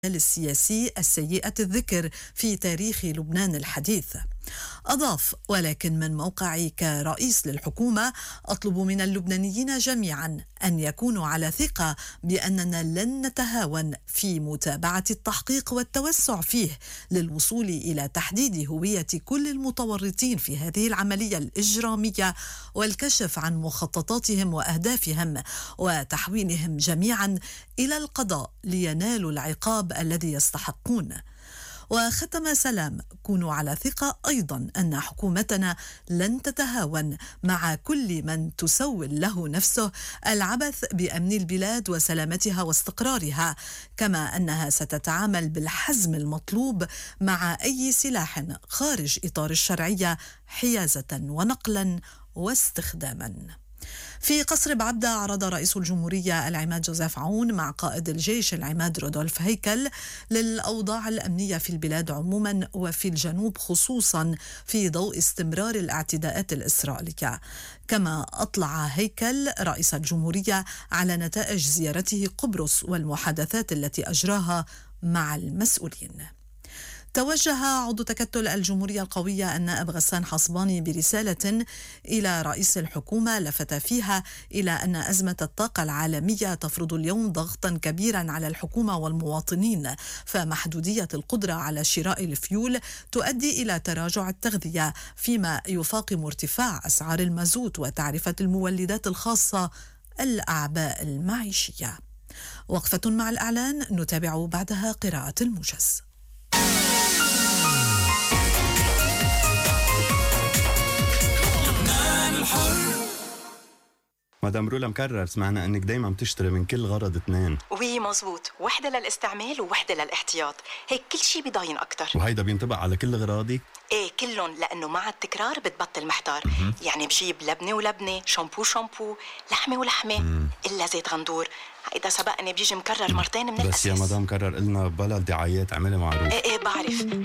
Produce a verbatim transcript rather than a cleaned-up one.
السياسي السيئة الذكر في تاريخ لبنان الحديث. أضاف: ولكن من موقعي كرئيس للحكومة أطلب من اللبنانيين جميعا أن يكونوا على ثقة بأننا لن نتهاون في متابعة التحقيق والتوسع فيه للوصول إلى تحديد هوية كل المتورطين في هذه العملية الإجرامية والكشف عن مخططاتهم وأهدافهم وتحويلهم جميعا إلى القضاء لينالوا العقاب الذي يستحقون. وختم سلام: كونوا على ثقة أيضا أن حكومتنا لن تتهاون مع كل من تسول له نفسه العبث بأمن البلاد وسلامتها واستقرارها، كما أنها ستتعامل بالحزم المطلوب مع أي سلاح خارج إطار الشرعية حيازة ونقلا واستخداما. في قصر بعبدة عرض رئيس الجمهورية العماد جوزيف عون مع قائد الجيش العماد رودولف هيكل للأوضاع الأمنية في البلاد عموما وفي الجنوب خصوصا في ضوء استمرار الاعتداءات الإسرائيلية. كما أطلع هيكل رئيس الجمهورية على نتائج زيارته قبرص والمحادثات التي أجراها مع المسؤولين. توجه عضو تكتل الجمهورية القوية النائب غسان حصباني برسالة إلى رئيس الحكومة لفت فيها إلى أن أزمة الطاقة العالمية تفرض اليوم ضغطا كبيرا على الحكومة والمواطنين، فمحدودية القدرة على شراء الفيول تؤدي إلى تراجع التغذية، فيما يفاقم ارتفاع أسعار المازوت وتعرفة المولدات الخاصة الأعباء المعيشية. وقفة مع الإعلان، نتابع بعدها قراءة الموجز. مدام رولا مكرر سمعنا انك دايما بتشتري من كل غرض اثنين. وي مزبوط، وحدة للاستعمال ووحدة للاحتياط، هيك كل شي بيضاين أكتر. وهيدا بينطبق على كل غراضي؟ ايه كلهم، لأنه مع التكرار بتبطل محتار. م-م. يعني بجيب لبنة ولبنة، شامبو شامبو، لحمة ولحمة، م-م. إلا زيت غندور، هيدا سبقني بيجي مكرر مرتين من بس الأساس. بس يا مدام كرر قلنا بلا دعايات، عملي معروف. ايه ايه بعرف،